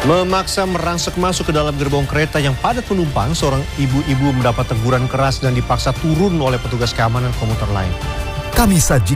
Memaksa merangsek masuk ke dalam gerbong kereta yang padat penumpang, seorang ibu-ibu mendapat teguran keras dan dipaksa turun oleh petugas keamanan komuter lain. Kami sajikan